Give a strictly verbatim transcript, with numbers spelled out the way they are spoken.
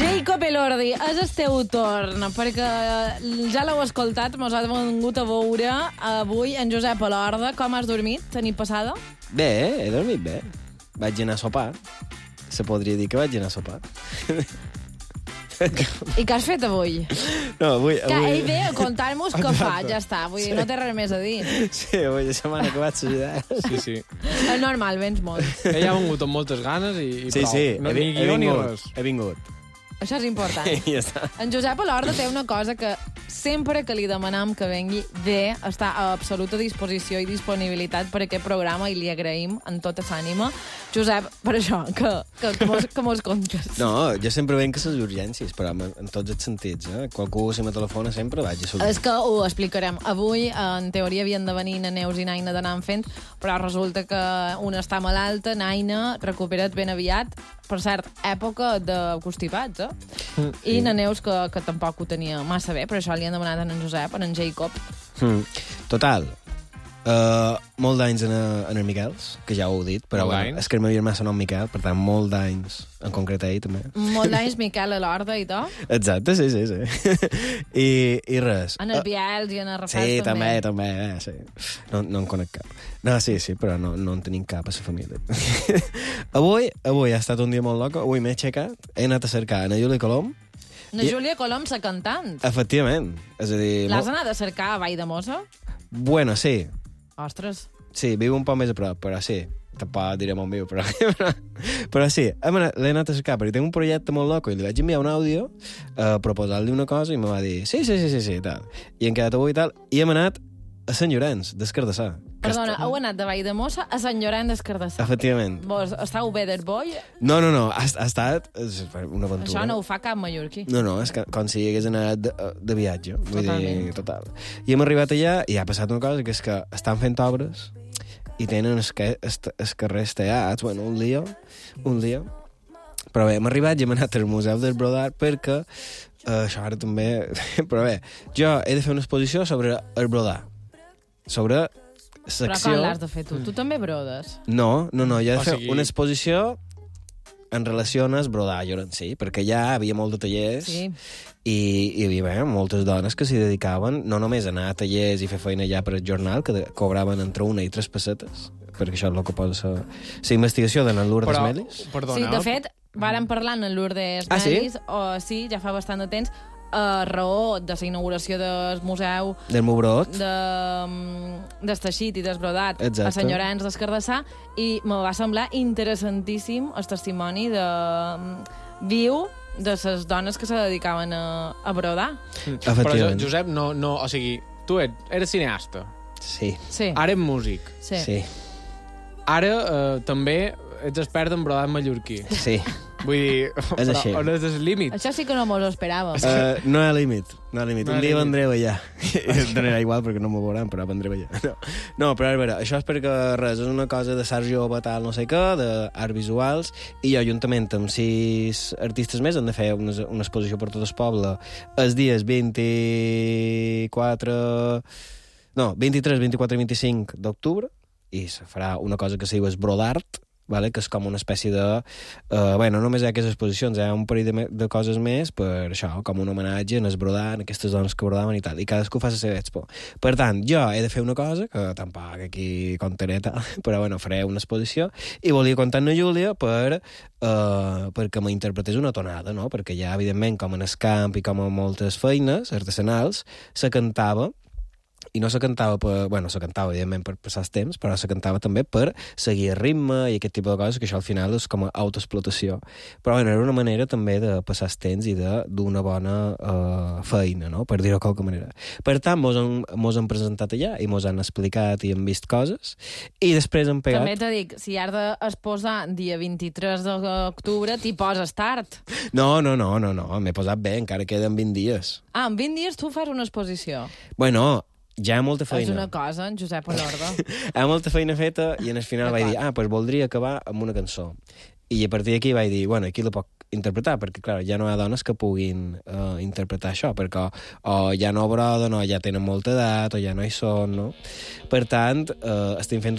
Jacob Elordi, és el teu torn, perquè ja l'heu escoltat, mos ha vingut a veure avui en Josep Elordi. Com has dormit, la nit passada? Bé, he dormit bé. Vaig anar a sopar. Se podria dir que vaig anar a sopar. I què has fet avui? No, avui... Que avui... ell ve a contar-nos què fa, ja està. Vull dir, Sí. no té res més a dir. Sí, avui la setmana que vaig ajudar. Sí, sí. És normal, vens molt. Ell ha vingut amb moltes ganes i, i Sí, prou. sí, No, he, ni he guió ni vingut. res. He vingut. Això és important. I ja està. En Josep Elordi té una cosa que sempre que li demanam que vengui bé, està a absoluta disposició i disponibilitat per aquest programa i li agraïm en tota l'ànima. Josep, per això, que, que, que, mos, que mos contes. No, jo sempre venc a les urgències, però en, en tots els sentits. Eh? Qualcú, si me telefona, sempre vaig a És que ho explicarem. Avui, en teoria, havien de venir na Neus i Naina d'anar fent, però resulta que una està malalta, Naina, recupera't ben aviat. Per cert, època de constipats, eh? I na Neus, que, que tampoc ho tenia massa bé, per això li han demanat a en Josep, a en Jacob. Mm. Total, uh, molt d'anys en, en el Miquels, que ja ho heu dit, però Molt bueno, d'anys. és que el meu germà se nom Miquel, per tant, molt d'anys, en concret ell també. Molt d'anys, Miquel Elordi i tot. Exacte, sí, sí, sí. I, i res. En els Biels i en els Rafels Sí, també. també, també, eh, sí. No, no en conec cap. No, sí, sí, però no, no en tenim cap a la família. avui, avui ha estat un dia molt loco. Avui m'he aixecat, he anat a cercar a Júlia Colom. Na I- Júlia Colom, la cantant. Efectivament. És a dir... L'has molt- anat a cercar a Valldemossa? Bueno, sí. Ostres. Sí, viu un poc més a prop, però sí. Tampoc direm on viu, però... però, però sí, hem anat- l'he anat a cercar, perquè tinc un projecte molt loco i li vaig enviar un àudio a proposar-li una cosa i me va dir sí, sí, sí, sí, sí, tal. I hem quedat avui i tal, i hem anat a Sant Llorenç, d'Escardassar. que Perdona, està- heu anat de Valldemossa a Sant Llorenç d'Escardassar. Efectivament. Vos estàu bé del boi? No, no, no, ha, ha estat és una aventura. Això no ho fa cap mallorquí. No, no, és que com si hagués anat de, de viatge. Vull Totalment. dir, total. I hem arribat allà i ha passat una cosa, que és que estan fent obres i tenen els, que, els, els carrers tallats, bueno, un lío, un lío. Però bé, hem arribat i hem anat al Museu del Brodar perquè, eh, això ara també... Però bé, jo he de fer una exposició sobre el Brodar. Sobre Però secció... com l'has de fer tu? Tu també brodes? No, no, no, jo he de O fer sigui- una exposició en relació amb el Brodar, jo en si, perquè ja havia molt de tallers Sí. i hi havia bé, moltes dones que s'hi dedicaven no només a anar a tallers i fer feina ja per al jornal, que de- cobraven entre una i tres pessetes, perquè això és el que posa la investigació de Lourdes Però, Melis. perdona, Sí, de fet, vàrem parlar amb en Lourdes Ah, sí? Melis, o sí, ja fa bastant de temps, a raó de la inauguració del museu Del Mubrot. de, mm, del teixit i del brodat Exacte. a Sant Llorenç d'Escardassar, i me va semblar interessantíssim el testimoni de mm, viu de les dones que se dedicaven a, a brodar. Però jo, Efectivament. Josep, no, no, o sigui, tu et, eres cineasta, Sí, Sí, ara ets músic, sí. sí, ara eh, també ets expert en brodat mallorquí. sí. Vull dir, És però així. on és el límit? Això sí que no mos ho esperàvem. Uh, no hi ha límit, no hi ha límit. No hi ha Un dia límit. vendré allà. I donarà igual perquè no m'ho veuran, però vendré allà. No, no però a veure, això és perquè res, és una cosa de Sergio Batal no sé què, d'art visuals, i jo, juntament amb sis artistes més, hem de fer una, una exposició per tot el poble els dies vint-i-quatre... No, vint-i-tres, vint-i-quatre i vint-i-cinc d'octubre, i se farà una cosa que se diu Brodart, vale? Que és com una espècie de... Uh, bueno, no només hi ha aquestes exposicions, hi ha un parell de, me- de coses més per això, com un homenatge en el brodant, aquestes dones que brodaven i tal, i cadascú fa la seva expo. Per tant, jo he de fer una cosa, que tampoc aquí contaré tal, però bueno, faré una exposició, i volia contar amb la Júlia per, uh, perquè m'interpretés una tonada, no? Perquè ja, evidentment, com en el camp i com en moltes feines artesanals, se cantava, i no se cantava per... Bueno, se cantava, evidentment, per passar el temps, però se cantava també per seguir el ritme i aquest tipus de coses, que això al final és com a autoexplotació. Però bueno, era una manera també de passar el temps i de d'una bona uh, feina, no?, per dir-ho de qualque manera. Per tant, mos han, mos han presentat allà i mos han explicat i hem vist coses, i després hem pegat... També te dic, si has d'exposar dia vint-i-tres d'octubre, t'hi poses tard. No, no, no, no, no, m'he posat bé, encara queden vint dies. Ah, en vint dies tu fas una exposició. Bueno, ja hi ha molta feina. És una cosa, en Josep Elordi. Hi ha molta feina feta i en el final vaig dir, ah, doncs voldria acabar amb una cançó. I a partir d'aquí vaig dir, bueno, aquí la puc interpretar, perquè, clar, ja no hi ha dones que puguin uh, interpretar això, perquè o, o ja no broden, o ja tenen molta edat, o ja no hi són, no? Per tant, uh, estem fent